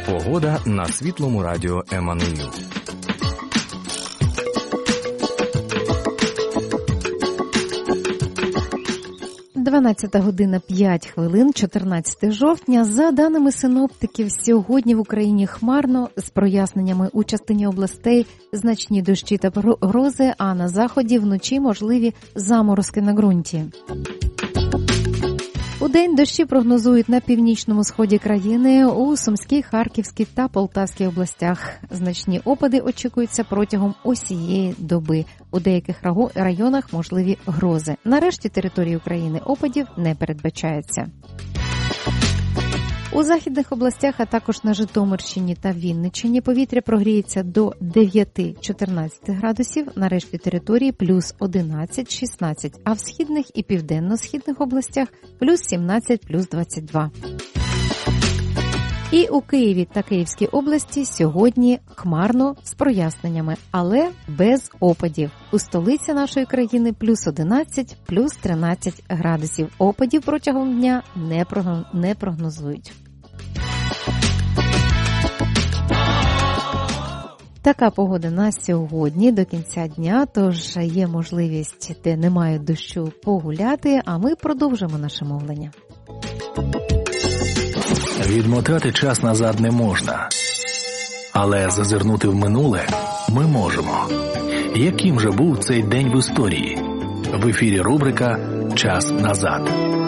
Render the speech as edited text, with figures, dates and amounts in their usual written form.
Погода на Світлому радіо Еммануїл. 12:05, 14 жовтня. За даними синоптиків, сьогодні в Україні хмарно, з проясненнями у частині областей значні дощі та грози, а на заході вночі можливі заморозки на ґрунті. Удень дощі прогнозують на північному сході країни, у Сумській, Харківській та Полтавській областях. Значні опади очікуються протягом усієї доби. У деяких районах можливі грози. На решті території України опадів не передбачається. У західних областях, а також на Житомирщині та Вінниччині повітря прогріється до 9-14 градусів, на решті території плюс 11-16, а в східних і південно-східних областях плюс 17, плюс 22. І у Києві та Київській області сьогодні хмарно з проясненнями, але без опадів. У столиці нашої країни плюс 11, плюс 13 градусів. Опадів протягом дня не прогнозують. Така погода на сьогодні до кінця дня, тож є можливість, де немає дощу, погуляти, а ми продовжимо наше мовлення. Відмотати час назад не можна, але зазирнути в минуле ми можемо. Яким же був цей день в історії? В ефірі рубрика «Час назад».